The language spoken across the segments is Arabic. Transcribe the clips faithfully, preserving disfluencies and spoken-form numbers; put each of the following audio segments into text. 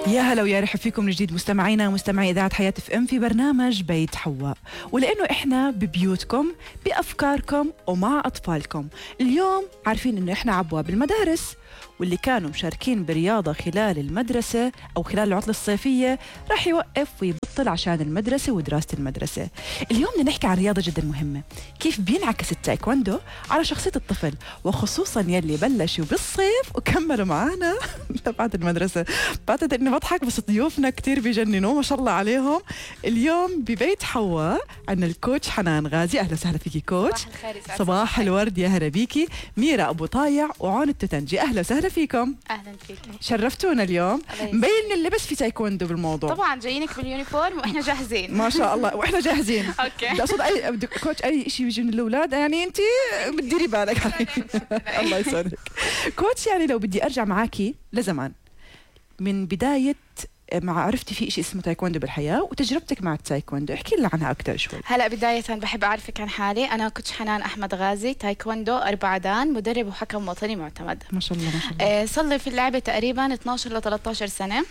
يا هلا ويا رحب فيكم من جديد مستمعينا ومستمعي إذاعة حياة اف ام في برنامج بيت حواء. ولأنه إحنا ببيوتكم بأفكاركم ومع أطفالكم. اليوم عارفين إنه إحنا عبواب المدارس، واللي كانوا مشاركين برياضة خلال المدرسة أو خلال العطلة الصيفية راح يوقف ويبطل عشان المدرسة ودراسة المدرسة. اليوم بدنا نحكي عن رياضة جدا مهمة، كيف بينعكس التايكوندو على شخصية الطفل، وخصوصا يلي بلشوا بالصيف وكملوا معنا بعد المدرسة. بعتقد إني بضحك بس ضيوفنا كتير بيجننوا ما شاء الله عليهم. اليوم ببيت حواء عندنا الكوتش حنان غازي. أهلا وسهلا فيكي كوتش. صباح الخير. صباح الورد، يا هلا بيكي. ميرا أبو طايع وعون التوتنجي. أهلا وسهلا فيكم. اهلا فيك. شرفتونا اليوم. مبين اللبس في تايكوندو بالموضوع. طبعا جايينك باليونيفورم واحنا جاهزين. ما شاء الله واحنا جاهزين. اوكي. بدي اقصد اي بدك كوتش اي شيء بيجي من الاولاد، يعني انت بتديري بالك علي. الله يسعدك كوتش. يعني لو بدي ارجع معاكي لزمان، من بدايه مع عرفتي في شيء اسمه تايكوندو بالحياه وتجربتك مع التايكوندو، احكي لنا عنها اكثر شوي. هلا بدايه بحب اعرفك عن حالي. انا كوتش حنان احمد غازي، تايكوندو اربع دان، مدرب وحكم وطني معتمد. ما شاء الله ما شاء الله. آه صار لي في اللعبه تقريبا اثناشر ل ثلاثة عشر سنه.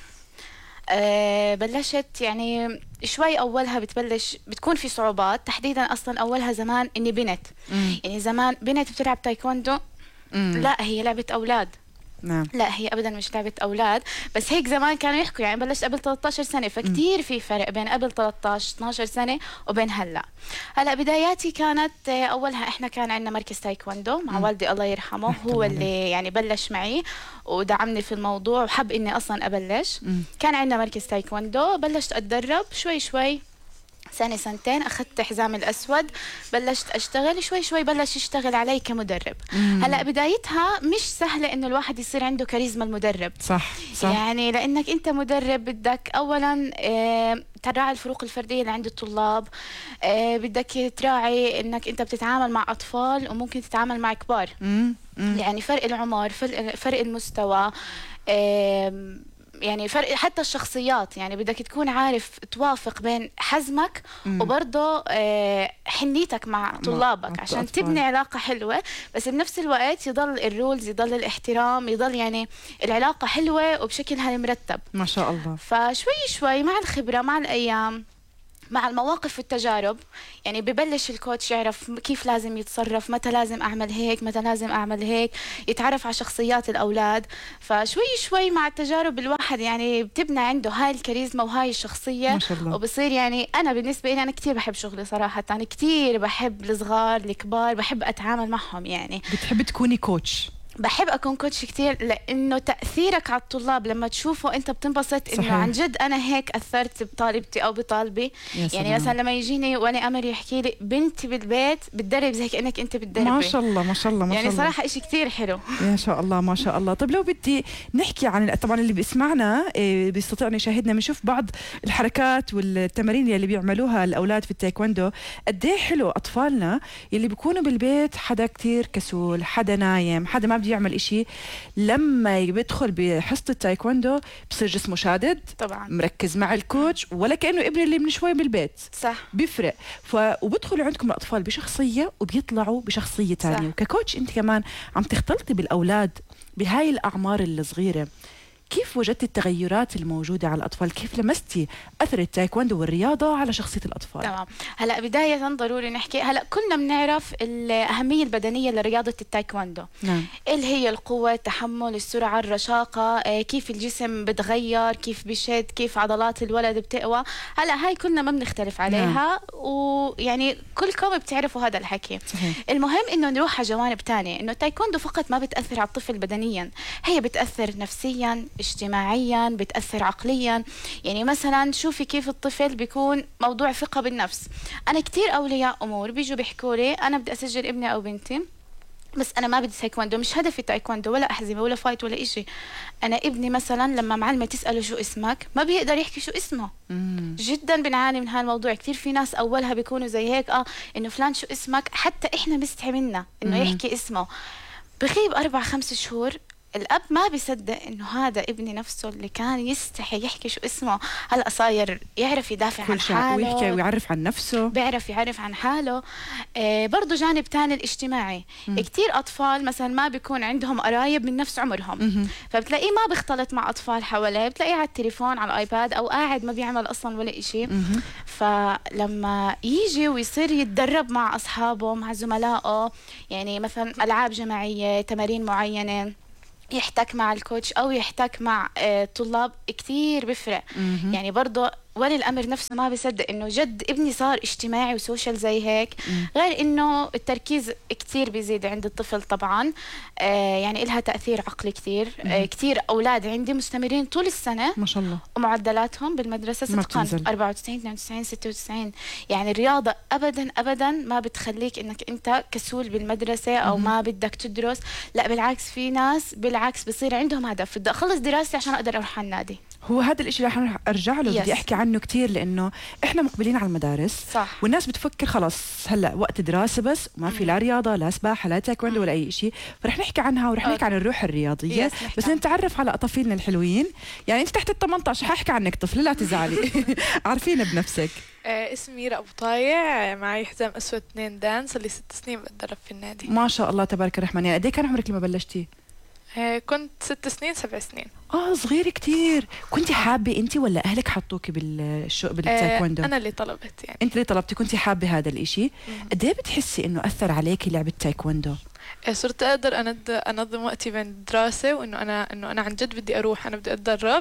أه بلشت يعني شوي أولها بتبلش بتكون في صعوبات، تحديدا أصلا أولها زمان إني بنت. مم. يعني زمان بنت بتلعب تايكوندو. مم. لا هي لعبة أولاد. نعم. لا هي ابدا مش لعبه اولاد، بس هيك زمان كانوا يحكوا. يعني بلشت قبل ثلاثة عشر سنه، فكتير في فرق بين قبل ثلاثة عشر اثني عشر سنه وبين هلا. هلا بداياتي كانت اولها احنا كان عندنا مركز تايكوندو مع م. والدي الله يرحمه، هو اللي يعني بلش معي ودعمني في الموضوع وحب اني اصلا ابلش. م. كان عندنا مركز تايكوندو، بلشت اتدرب شوي شوي، سنة سنتين أخذت حزام الأسود، بلشت أشتغل شوي شوي، بلش يشتغل علي كمدرب. مم. هلأ بدايتها مش سهلة إنه الواحد يصير عنده كاريزما المدرب. صح صح. يعني لأنك أنت مدرب بدك أولا اه تراعي الفروق الفردية اللي عند الطلاب، اه بدك تراعي إنك أنت بتتعامل مع أطفال وممكن تتعامل مع كبار. مم. مم. يعني فرق العمر، فرق, فرق المستوى، اه يعني فرق حتى الشخصيات. يعني بدك تكون عارف توافق بين حزمك مم. وبرضه حنيتك مع طلابك عشان أطفال. تبني علاقة حلوة، بس بنفس الوقت يضل الرولز، يضل الاحترام، يضل يعني العلاقة حلوة وبشكلها المرتب. ما شاء الله. فشوي شوي مع الخبرة مع الأيام مع المواقف والتجارب، يعني ببلش الكوتش يعرف كيف لازم يتصرف، متى لازم أعمل هيك، متى لازم أعمل هيك، يتعرف على شخصيات الأولاد. فشوي شوي مع التجارب الواحد يعني بتبنى عنده هاي الكاريزما وهاي الشخصية. ما شاء الله. وبصير يعني أنا بالنسبة لي أنا كتير بحب شغلي صراحة، أنا كتير بحب الصغار الكبار، بحب أتعامل معهم. يعني بتحب تكوني كوتش؟ بحب أكون كوتش كتير، لأنه تأثيرك على الطلاب لما تشوفه أنت بتنبسط إنه عن جد أنا هيك أثرت بطالبتي أو بطالبي. يعني مثلا لما يجيني ولي أمر يحكي لي بنتي بالبيت بتدرب زي كأنك أنت بتدربي. ما شاء الله ما شاء الله ما شاء يعني الله. صراحة إشي كتير حلو. ما شاء الله ما شاء الله. طب لو بدي نحكي عن، طبعا اللي بيسمعنا بيستطيع أن يشاهدنا، بنشوف بعض الحركات والتمارين اللي بيعملوها الأولاد في التايكوندو. قد إيه حلو أطفالنا اللي بيكونوا بالبيت، حدا كتير كسول، حدا نايم، حدا ما بده يعمل إشي، لما بيدخل بحصة التايكوندو بصير جسمه شادد طبعا، مركز مع الكوتش، ولا كأنه ابني اللي من شوي بالبيت. صح. بيفرق. ف... وبدخلوا عندكم الأطفال بشخصية وبيطلعوا بشخصية تانية. وككوتش أنت كمان عم تختلطي بالأولاد بهاي الأعمار الصغيرة، كيف وجدت التغيرات الموجودة على الأطفال؟ كيف لمستي أثر التايكوندو والرياضة على شخصية الأطفال؟ تمام. هلأ بداية ضروري نحكي، هلأ كلنا بنعرف الأهمية البدنية لرياضة التايكوندو. نعم. اللي هي القوة، التحمل، السرعة، الرشاقة، كيف الجسم بتغير، كيف بشد، كيف عضلات الولد بتقوى. هلأ هاي كلنا ما بنختلف عليها. نعم. ويعني كلكم بتعرفوا هذا الحكي. صحيح. المهم إنه نروح على جوانب تانية، إنه التايكوندو فقط ما بتأثر على الطفل بدنيا، هي بتأثر نفسيا، اجتماعيا، بتأثر عقليا. يعني مثلا شوفي كيف الطفل بيكون موضوع ثقة بالنفس. أنا كتير أولياء أمور بيجوا بيحكوا لي أنا بدي أسجل ابني أو بنتي، بس أنا ما بدي تايكوندو، مش هدفي تايكوندو ولا أحزمة ولا فايت ولا إشي. أنا ابني مثلا لما معلمة تسأله شو اسمك ما بيقدر يحكي شو اسمه. مم. جدا بنعاني من هالموضوع. كتير في ناس أولها بيكونوا زي هيك، آه إنه فلان شو اسمك، حتى إحنا مستحي منا إنه يحكي اسمه. بغيب أربع خمس شهور الأب ما بيصدق إنه هذا ابني نفسه اللي كان يستحي يحكي شو اسمه، هلأ صاير يعرف يدافع عن كل شيء حاله، ويحكي ويعرف عن نفسه، بيعرف يعرف عن حاله. آه برضو جانب تاني الاجتماعي، مم. كتير أطفال مثلا ما بيكون عندهم قرايب من نفس عمرهم، مهم. فبتلاقيه ما بيختلط مع أطفال حواليه، بتلاقيه على التليفون على الآيباد أو قاعد ما بيعمل أصلا ولا إشي. مهم. فلما يجي ويصير يتدرب مع أصحابه مع زملائه، يعني مثلا ألعاب جماعية، تمارين معينة، يحتك مع الكوتش أو يحتك مع آه، طلاب، كتير بفرق. مهم. يعني برضه ولي الأمر نفسه ما بيصدق إنه جد ابني صار اجتماعي وسوشيال زي هيك. مم. غير إنه التركيز كتير بيزيد عند الطفل طبعا، آه يعني إلها تأثير عقلي كتير. آه كتير أولاد عندي مستمرين طول السنة ما شاء الله. ومعدلاتهم بالمدرسة ما صدقا بتنزل. أربعة وتسعين اثنين وتسعين ستة وتسعين. يعني الرياضة أبدا أبدا ما بتخليك إنك أنت كسول بالمدرسة أو مهم. ما بدك تدرس، لا بالعكس، في ناس بالعكس بصير عندهم هدف، بدي أخلص دراستي عشان أقدر أروح على النادي. هو هذا الاشي اللي رح ارجع له، بدي Yes. احكي عنه كتير، لانه احنا مقبلين على المدارس صح. والناس بتفكر خلص هلا وقت دراسه بس وما في لا رياضه لا سباحه لا تايكوندو ولا اي شيء، فرح نحكي عنها ورح نحكي عن الروح الرياضيه. Yes, نحكي بس عنها. نتعرف على اطفالنا الحلوين. يعني انت تحت ال ثمانية عشر حاحكي عنك طفل، لا تزعلي. عارفين بنفسك. آه، اسمي ميرا أبو طايع، معي حزام أسود اثنين دان، صار لي ست سنين بتدرب في النادي. ما شاء الله تبارك الرحمن. يعني قد ايه كان عمرك لما بلشتي؟ آه، كنت ست سنين سبع سنين. اه صغير كتير. كنتي حابه انت ولا اهلك حطوكي بالشو آه، بالتايكوندو؟ أنا اللي طلبت يعني. انت اللي طلبتي، كنتي حابه هذا الاشي. مم. قد ايه بتحسي انه اثر عليكي لعبه تايكوندو؟ آه، صرت أقدر أنظ- أنظم وقتي بين الدراسة وإنه أنا إنه أنا عن جد بدي أروح، أنا بدي أتدرب،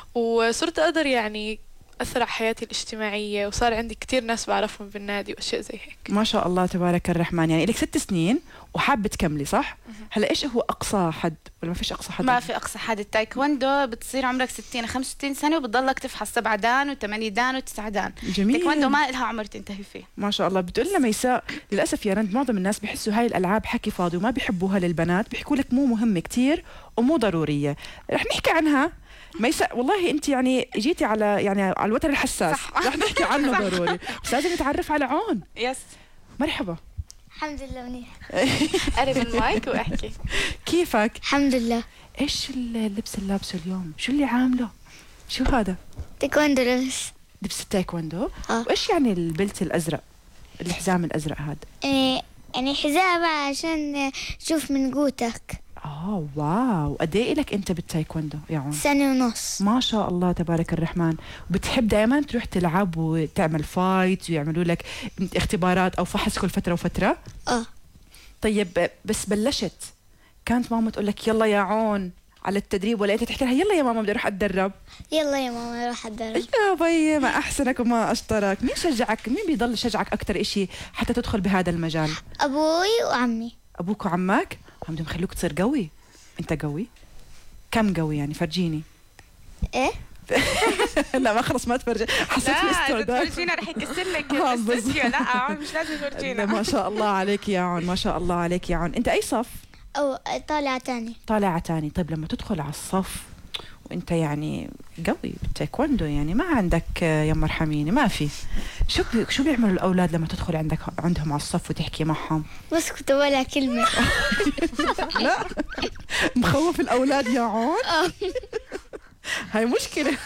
وصرت أقدر يعني أثر على حياتي الاجتماعية، وصار عندي كتير ناس بعرفهم بالنادي وأشياء زي هيك. ما شاء الله تبارك الرحمن. يعني لك ست سنين وحابة تكملي صح؟ هلا ايش هو اقصى حد ولا ما فيش اقصى حد؟ ما في أقصى حد. التايكوندو بتصير عمرك ستين خمسة وستين سنة وبتضلك تفحص سبعة دان وثمانية دان وتسعة دان. جميل. التايكوندو ما لها عمر تنتهي فيه. ما شاء الله. بتقول لنا ميساء للاسف يا رند معظم الناس بحسوا هاي الالعاب حكي فاضي وما بيحبوها للبنات، بيحكوا لك مو مهمة كتير ومو ضرورية. رح نحكي عنها. ميساء والله انت يعني جيتي على يعني على الوتر الحساس، صح. رح نحكي عنه ضروري، بس لازم نتعرف على عون. يس. مرحبا. الحمد لله منيح. قرب المايك واحكي. كيفك؟ الحمد لله. ايش اللبس اللي لابسه اليوم؟ شو اللي عامله؟ شو هذا؟ تايكوندو لبس. لبس التايكوندو؟ اه. وايش يعني البلت الازرق؟ الحزام الازرق هذا؟ يعني يعني حذاء بقى عشان تشوف من قوتك. اه واو. قد ايه لك انت بالتايكوندو يا عون؟ سنة ونص. ما شاء الله تبارك الرحمن. وبتحب دائما تروح تلعب وتعمل فايت ويعملوا لك اختبارات او فحص كل فتره وفتره؟ اه. طيب بس بلشت كانت ماما تقول لك يلا يا عون على التدريب، ولا انت تحكي لها يلا يا ماما بدي اروح اتدرب؟ يلا يا ماما روح اتدرب. يا بي ما احسنك وما اشطرك. مين شجعك؟ مين بيضل يشجعك اكثر اشي حتى تدخل بهذا المجال؟ ابوي وعمي. ابوك وعمك هم بدهم يخلوك تصير قوي. انت قوي؟ كم قوي يعني؟ فرجيني. ايه. لا ما خلص ما تفرجي، حسيت في استعداد. تفرجينا رح يكسر لك آه، الاستوديو. لا مش لازم لا، تفرجينا. ما شاء الله عليك يا عون، ما شاء الله عليك يا عون. انت اي صف؟ او طالع تاني. طالعة تاني. طيب لما تدخل على الصف وانت يعني قوي بالتايكوندو، يعني ما عندك آه، يا مرحميني ما في، شو بي شو بيعملوا الاولاد لما تدخل عندك عندهم على الصف وتحكي معهم؟ بسكت ولا كلمة. لا مخوف الاولاد يا عون. هاي مشكلة.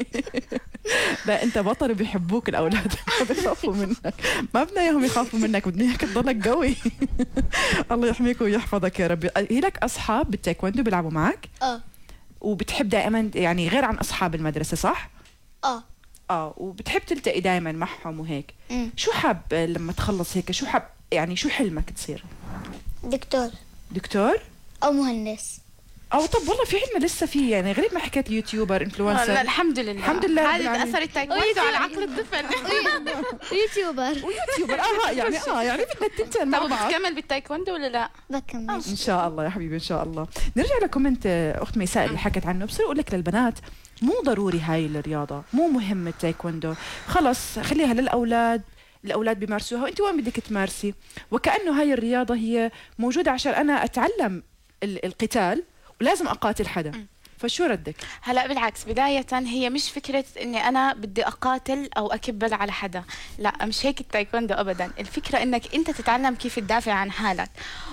لا انت بطل، بيحبوك الاولاد، ما بيخافوا منك، ما بدنا اياهم يخافوا منك، بدنا اياك تضلك قوي. الله يحميك ويحفظك يا ربي. هي لك اصحاب بالتايكوندو بيلعبوا معك؟ اه. وبتحب دائما يعني غير عن اصحاب المدرسة صح؟ اه. اه. وبتحب تلتقي دائما معهم وهيك. أمم. شو حاب لما تخلص هيك؟ شو حاب يعني شو حلمك تصير؟ دكتور دكتور او مهندس. او طب والله في عندنا لسه في يعني غريب ما حكيت يوتيوبر لا انفلونسر. الحمد لله. الحمد لله رب هذا العالمين. اثر التايكوندو على عقل الطفل. يوتيوبر. ويوتيوبر اه يعني اه يعني بدنا التنتين مع طب بعض. بتكمل بالتايكوندو ولا لا؟ بكمل. ان شاء الله يا حبيبي ان شاء الله. نرجع لكومنت آه، اخت ميساء اللي حكت عنه. بصير اقول لك للبنات مو ضروري هاي الرياضه، مو مهم التايكوندو، خلص خليها للاولاد، الاولاد بيمارسوها وانت وين بدك تمارسي. وكانه هاي الرياضه هي موجوده عشان انا اتعلم ال- القتال ولازم اقاتل حدا. فشو ردك؟ هلا بالعكس، بداية هي مش فكرة اني انا بدي اقاتل او اكبل على حدا، لا مش هيك التايكوندو ابدا. الفكرة انك انت تتعلم كيف تدافع عن حالك،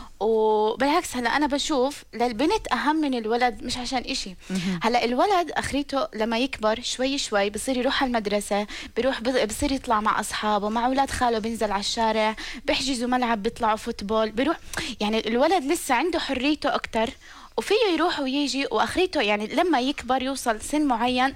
وبالعكس هلا انا بشوف للبنت اهم من الولد، مش عشان اشي. هلا الولد اخريته لما يكبر شوي شوي بصير يروح على المدرسه، بيروح بصير يطلع مع اصحابه، مع اولاد خاله، بينزل على الشارع، بيحجزوا ملعب، بيطلعوا فوتبول، بيروح. يعني الولد لسه عنده حريته اكتر وفيه يروح ويجي، واخريته يعني لما يكبر يوصل سن معين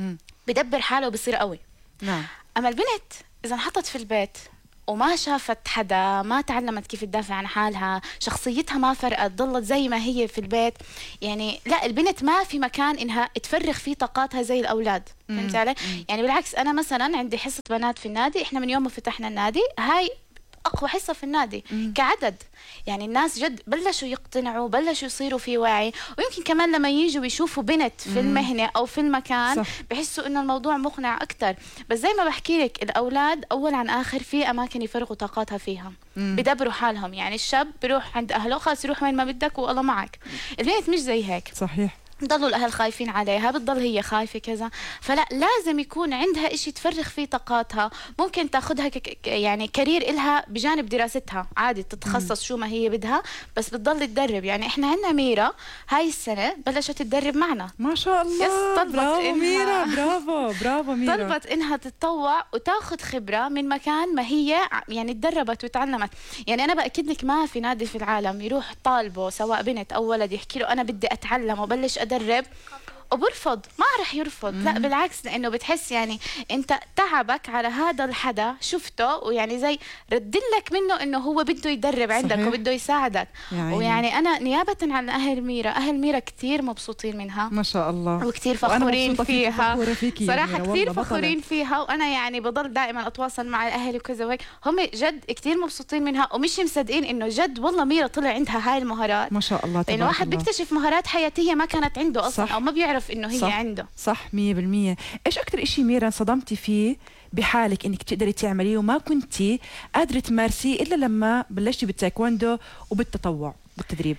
بدبر حاله وبصير قوي. نعم. اما البنت اذا انحطت في البيت وما شافت حدا، ما تعلمت كيف تدافع عن حالها، شخصيتها ما فرقت، ضلت زي ما هي في البيت، يعني لا، البنت ما في مكان انها تفرغ فيه طاقاتها زي الاولاد. فهمت علي؟ يعني بالعكس انا مثلا عندي حصة بنات في النادي، احنا من يوم ما فتحنا النادي هاي اقوى حصه في النادي مم. كعدد. يعني الناس جد بلشوا يقتنعوا، بلشوا يصيروا في وعي، ويمكن كمان لما يجوا يشوفوا بنت في المهنه او في المكان صح. بحسوا انه الموضوع مقنع اكثر. بس زي ما بحكي لك، الاولاد اول عن اخر في اماكن يفرغوا طاقاتها فيها، مم. بدبروا حالهم. يعني الشاب بيروح عند اهله خلاص، يروح وين ما بدك والله معك. البنت مش زي هيك. صحيح. بضلوا الأهل خايفين عليها، بتضل هي خايفة كذا، فلا لازم يكون عندها إشي تفرغ فيه طاقاتها. ممكن تاخدها ك... يعني كارير إلها بجانب دراستها عادي، تتخصص شو ما هي بدها، بس بتضل تدرب. يعني إحنا عندنا ميرا هاي السنة بلشت تدرب معنا ما شاء الله. طلبت برافو إنها... ميرا، برافو برافو ميرا. طلبت إنها تتطوع وتاخد خبرة من مكان ما هي يعني تدربت وتعلمت. يعني أنا بأكد لك ما في نادي في العالم يروح طالبه سواء بنت أو ولد يحكي له أنا بدي أتعلم وبلش أدرب وبرفض، ما رح يرفض. مم. لا بالعكس، لانه بتحس يعني انت تعبك على هذا الحدا شفته، ويعني زي ردلك منه انه هو بده يدرب عندك صحيح. وبده يساعدك يعني. ويعني انا نيابه عن اهل ميرا، اهل ميرا كثير مبسوطين منها ما شاء الله، وكثير فخورين فيها صراحه، كثير فخورين بطلة. فيها. وانا يعني بضل دائما اتواصل مع الاهل وكذا وهيك، هم جد كثير مبسوطين منها ومش مصدقين انه جد والله ميرا طلع عندها هاي المهارات. ما شاء الله. لانه واحد بيكتشف مهارات حياتيه ما كانت عنده اصلا صح. او ما بيعرف انه هي صح. عنده. صح مية بالمية. ايش اكثر اشي ميرا انصدمتي فيه بحالك انك تقدري تعمليه وما كنتي قادرة تمارسيه الا لما بلشتي بالتايكوندو وبالتطوع بالتدريب؟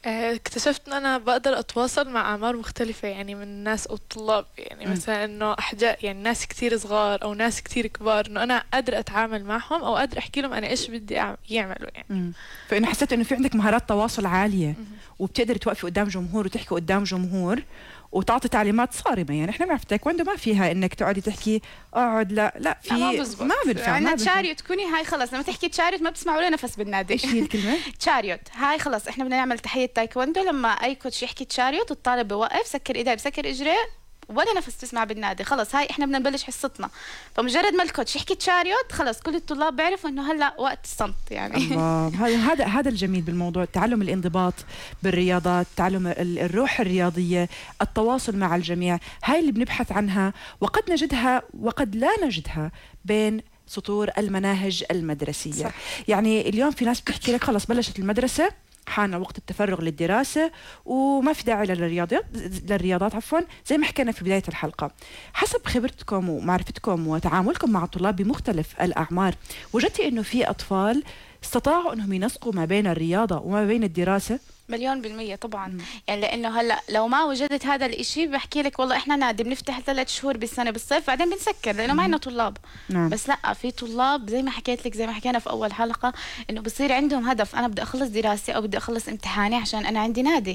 اكتشفت ان انا بقدر اتواصل مع اعمار مختلفه، يعني من الناس او الطلاب، يعني م. مثلا انه احجاء يعني ناس كتير صغار او ناس كتير كبار، انه انا قادره اتعامل معهم او قادره احكي لهم انا ايش بدي يعملوا يعني. م. فانه حسيت انه في عندك مهارات تواصل عاليه م. وبتقدري توقفي قدام جمهور وتحكي قدام جمهور وتعطي تعليمات صارمه. يعني احنا بنعرف التايكوندو ما فيها انك تقعدي تحكي اقعد، لا لا في ما بزبط. ما بنفع. عندنا تشاريوت تكوني هاي خلص، لما تحكي تشاريوت ما بتسمعوا ولا نفس بالنادي. ايش هي الكلمه؟ تشاريوت هاي خلص، احنا بدنا نعمل تحيه تايكوندو، لما اي كوتش يحكي تشاريوت الطالب بوقف، سكر ايديه بسكر اجريه، ولا نفس تسمع بالنادي. خلص هاي احنا بدنا نبلش حصتنا. فمجرد ما الكوتش يحكي تشاريوت خلص كل الطلاب بيعرفوا انه هلا وقت الصمت يعني. الله. هذا هذا الجميل بالموضوع، تعلم الانضباط بالرياضات، تعلم الروح الرياضيه، التواصل مع الجميع، هاي اللي بنبحث عنها وقد نجدها وقد لا نجدها بين سطور المناهج المدرسيه صح. يعني اليوم في ناس بتحكي لك خلص بلشت المدرسه، حان وقت التفرغ للدراسة وما في داعي للرياضات للرياضات عفوا زي ما حكينا في بداية الحلقة. حسب خبرتكم ومعرفتكم وتعاملكم مع الطلاب بمختلف الأعمار، وجدتي إنه في أطفال استطاعوا إنهم ينسقوا ما بين الرياضة وما بين الدراسة؟ مليون بالمية طبعا. مم. يعني لأنه هلأ لو ما وجدت هذا الإشي بحكي لك والله إحنا نادي بنفتح ثلاث شهور بالسنة بالصيف بعدين بنسكر لأنه ما عندنا طلاب. نعم. بس لا، في طلاب زي ما حكيت لك، زي ما حكينا في أول حلقة، إنه بصير عندهم هدف، أنا بدي أخلص دراستي أو بدي أخلص امتحاني عشان أنا عندي نادي.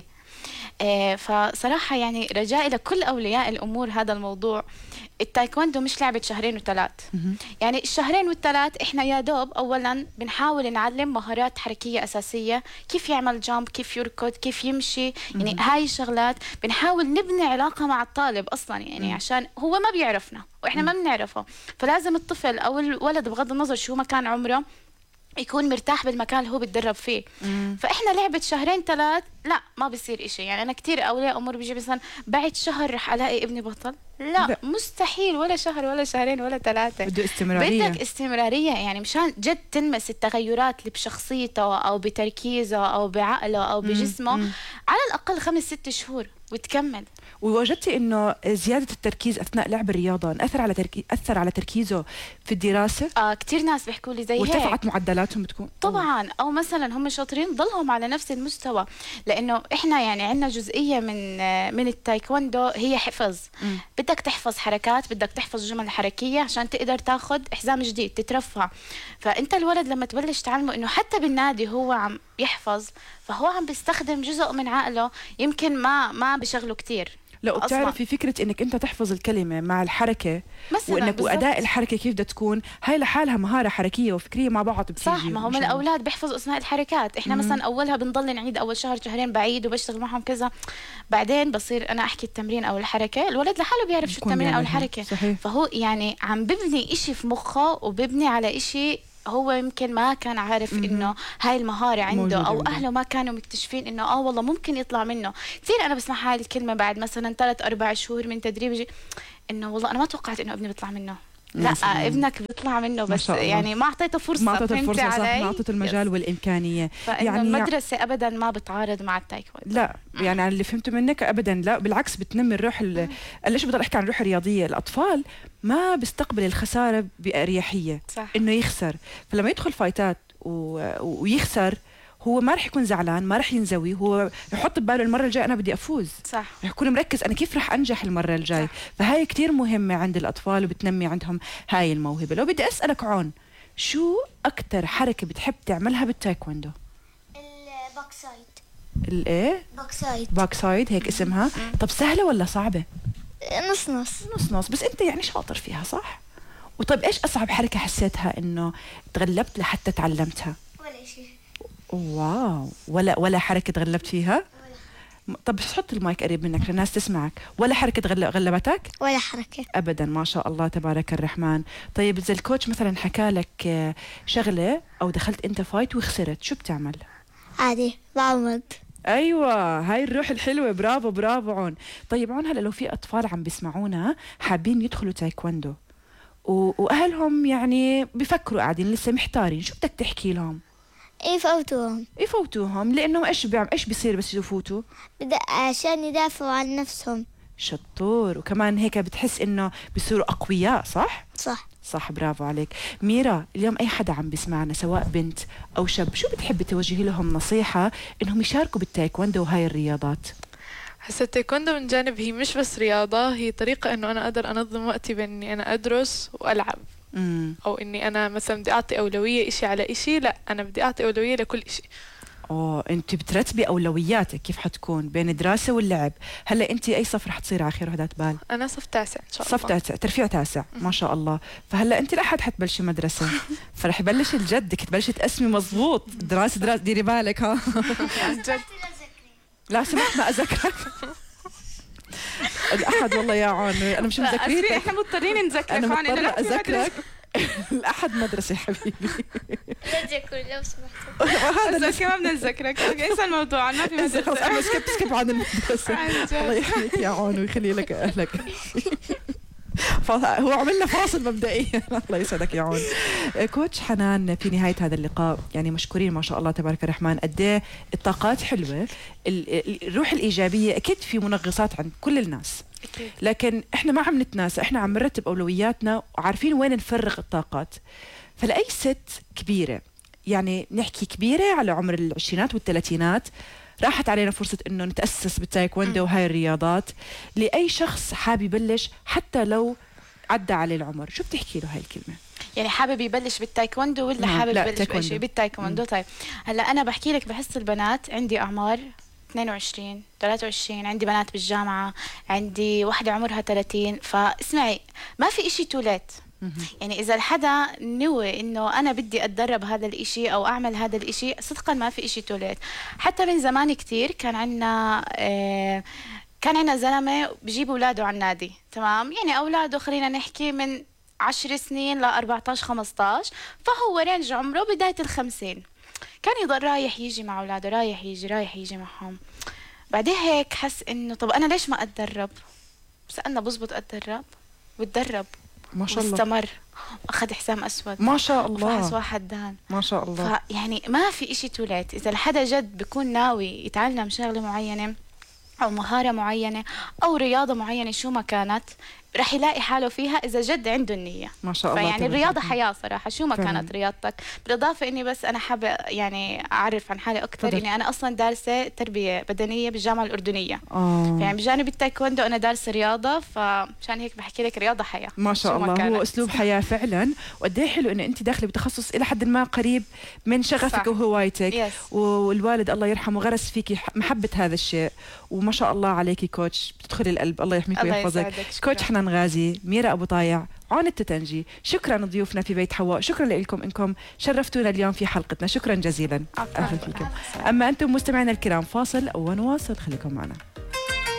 آه فصراحة يعني رجائي لكل أولياء الأمور هذا الموضوع، التايكوندو مش لعبة شهرين وثلاث. يعني الشهرين والثلاث إحنا يا دوب أولا بنحاول نعلم مهارات حركية أساسية، كيف يعمل جامب، كيف يركض، كيف يمشي، يعني هاي الشغلات بنحاول نبني علاقة مع الطالب أصلا، يعني عشان هو ما بيعرفنا وإحنا ما بنعرفه، فلازم الطفل أو الولد بغض النظر شو ما كان عمره يكون مرتاح بالمكان اللي هو بتدرب فيه. مم. فإحنا لعبة شهرين ثلاث لا ما بيصير إشي. يعني أنا كتير أولياء أمور بيجي مثلا بعد شهر رح ألاقي ابني بطل، لا, لا مستحيل، ولا شهر ولا شهرين ولا ثلاثة. بده استمرارية، بدك استمرارية يعني مشان جد تلمس التغيرات اللي بشخصيته أو بتركيزه أو بعقله أو بجسمه. مم. على الأقل خمس ست شهور وتكمل. ووجدتي انه زياده التركيز اثناء لعب الرياضه اثر على تركي... اثر على تركيزه في الدراسه؟ اه كثير ناس بيحكوا لي زي هيك. وارتفعت معدلاتهم بتكون طبعا، او مثلا هم شاطرين ضلهم على نفس المستوى، لانه لانه احنا يعني عندنا جزئيه من من التايكوندو هي حفظ. مم. بدك تحفظ حركات، بدك تحفظ جمل حركيه عشان تقدر تاخذ حزام جديد تترفع. فانت الولد لما تبلش تعلمه انه حتى بالنادي هو عم يحفظ، فهو عم بيستخدم جزء من عقله يمكن ما ما بشغله كتير. لا، أصلاً. وبتعرفي فكرة انك انت تحفظ الكلمة مع الحركة، مثلاً وانك بالضبط. واداء الحركة كيف بدها تكون، هاي لحالها مهارة حركية وفكرية مع بعض بتيجي. صح، ما هو من الاولاد بيحفظوا اسماء الحركات. احنا مم. مثلا اولها بنضل نعيد اول شهر شهرين بعيد وبشتغل معهم كذا، بعدين بصير انا احكي التمرين او الحركه، الولد لحاله بيعرف شو بكون التمرين او بيعملها. الحركه. صحيح. فهو يعني عم ببني إشي في مخه وببني على إشي هو يمكن ما كان عارف مهم. انه هاي المهاره عنده، موجودة او عنده. اهله ما كانوا مكتشفين انه اه والله ممكن يطلع منه. كثير انا بسمع هاي الكلمه بعد مثلا ثلاث اربع شهور من تدريب، يجي انه والله انا ما توقعت انه ابني بيطلع منه. لا، سلام. ابنك بيطلع منه، ما بس شاء الله. يعني ما اعطيته فرصه. ما اعطته فهمتي الفرصة، صح، علي؟ ما اعطته المجال يس. والامكانية. فإنه يعني المدرسة أبدا ما بتعارض مع التايكوندو. لا، يعني على اللي فهمته منك ابدا لا، بالعكس بتنمي الروح ال... ليش بضل احكي عن الروح الرياضيه؟ الاطفال ما بيستقبل الخساره باريحيه، صح. انه يخسر. فلما يدخل فايتات و... ويخسر، هو ما رح يكون زعلان، ما رح ينزوي، هو يحط بباله المره الجايه انا بدي افوز، صح. رح يكون مركز انا كيف رح انجح المره الجاي. فهاي كتير مهمه عند الاطفال وبتنمي عندهم هاي الموهبه. لو بدي اسالك عون، شو اكثر حركه بتحب تعملها بالتايكوندو؟ الباك سايد. الايه؟ باك سايد. باك سايد، هيك اسمها. طب سهله ولا صعبه؟ نص نص. نص نص، بس انت يعني شاطر فيها صح؟ وطيب ايش اصعب حركه حسيتها انه تغلبت لحتى تعلمتها؟ ولا شيء. واو، ولا ولا حركه تغلبت فيها؟ م- طب بس حط المايك قريب منك للناس تسمعك. ولا حركه تغل- غلبتك؟ ولا حركة. ابدا، ما شاء الله تبارك الرحمن. طيب اذا الكوتش مثلا حكى لك آه، شغله او دخلت انت فايت وخسرت، شو بتعمل؟ عادي بعمد. ايوه، هاي الروح الحلوه. برافو برافو عون. طيب عون، هلا لو في اطفال عم بيسمعونا حابين يدخلوا تايكوندو و- واهلهم يعني بفكروا قاعدين لسه محتارين، شو بدك تحكي لهم؟ ايه فوتوهم. يفوتوهم، لانه ايش بيعمل، ايش بيصير بس يفوتوا؟ بدأ عشان يدافعوا عن نفسهم. شطور، وكمان هيك بتحس انه بيصيروا اقوياء. صح صح. صح، برافو عليك. ميرا، اليوم اي حدا عم بيسمعنا سواء بنت او شاب، شو بتحبي توجهي لهم نصيحه انهم يشاركوا بالتايكوندو وهاي الرياضات؟ هسا التايكوندو من جانب هي مش بس رياضة، هي طريقة إنه أنا أقدر أنظم وقتي بين إني أنا أدرس وألعب، امم أو إني أنا مثلا بدي أعطي أولوية إشي على إشي، لا أنا بدي أعطي أولوية لكل إشي. اه، انت بترتبي اولوياتك كيف حتكون بين الدراسه واللعب. هلا انت اي صف رح تصير على خير وحدات بال؟ أنا صف تاسع إن شاء الله. صف تاسع، ترفيع تاسع، ما شاء الله. فهلا انت الاحد حتبلشي مدرسه، فرح يبلش الجد، بدك تبلشي تقسمي مزبوط. دراسه دراسه، ديري بالك ها. لا سمحت ما اذكرك. الاحد والله يا عون انا مش مذكريتك، احنا مضطرين نذكرك انا عن إنه مضطره لا في مدرسة. اذكرك. الاحد مدرسه حبيبي. لا تذكروا لو سمحتوا. هذا بس كمان بدنا نذكرك، انسى الموضوع، ما في اللي خلص انا سكيب سكيب عن المدرسه. عن جد. الله يخليك يا عون ويخلي لك اهلك. هو عملنا فاصل مبدئيا. الله يسعدك يا عون. كوتش حنان، في نهايه هذا اللقاء يعني مشكورين ما شاء الله تبارك الرحمن، قد ايه الطاقات حلوه، ال- الروح الايجابيه اكيد في منغصات عند كل الناس، أكيد. لكن احنا ما عم نتناسى، احنا عم نرتب اولوياتنا وعارفين وين نفرغ الطاقات. فلاي ست كبيره، يعني نحكي كبيره على عمر العشرينات والثلاثينات، راحت علينا فرصة إنه نتأسس بالتايكوندو وهاي الرياضات، لأي شخص حابب يبلش حتى لو عدى عليه العمر، شو بتحكي له هاي الكلمة؟ يعني حابب يبلش بالتايكوندو ولا نعم، حابب لا، يبلش تايكوندو. بشيء بالتايكوندو؟ طيب هلا انا بحكي لك، بحس البنات عندي اعمار اثنين وعشرين ثلاثة وعشرين، عندي بنات بالجامعة، عندي واحدة عمرها ثلاثين. فاسمعي، ما في إشي توليت. يعني إذا الحدا نوى إنه أنا بدي أتدرب هذا الإشي أو أعمل هذا الإشي، صدقا ما في إشي توليت. حتى من زمان كتير كان عنا آه كان عنا زلمة بجيب أولاده على النادي، تمام؟ يعني أولاده خلينا نحكي من عشر سنين ل أربعتاشر خمستاشر، فهو رينج عمره بداية الخمسين. كان يضل رايح يجي مع أولاده، رايح يجي رايح يجي معهم. بعدين هيك حس إنه طب أنا ليش ما أتدرب؟ سألنا بزبط أتدرب، وتدرب ما شاء الله، واستمر، واخذ حزام اسود، ما شاء وفحص الله، واحد دهن. ما شاء الله. فيعني ما في إشي توليت. اذا الحدا جد بيكون ناوي يتعلم شغله معينه او مهاره معينه او رياضه معينه شو ما كانت، رح يلاقي حاله فيها اذا جد عنده النيه. ما شاء الله. فيعني الرياضه حياه صراحه، شو ما فعلا. كانت رياضتك. بالاضافه اني بس انا حابه يعني اعرف عن حالي اكثر، تفضل. اني انا اصلا دارسه تربيه بدنيه بالجامعه الاردنيه. اه يعني بجانب التايكوندو انا دارسه رياضه، فمشان هيك بحكي لك رياضه حياه. ما شاء شو ما الله، هو كانت. اسلوب حياه فعلا. وقد ايه حلو انه انت داخله بتخصص الى حد ما قريب من شغفك صح. وهوايتك. يس. والوالد الله يرحمه غرس فيكي محبه هذا الشيء، وما شاء الله عليكي كوتش، بتدخلي القلب. الله يحميك الله ويحفظك. يسعدك. شكراً. كوتش حنان غازي، ميرا ابو طايع، عون التتنجي، شكرا ضيوفنا في بيت حواء، شكرا لكم انكم شرفتونا اليوم في حلقتنا، شكرا جزيلا. عفواً. اهلا فيكم. اما انتم مستمعينا الكرام، فاصل ونواصل، خليكم معنا.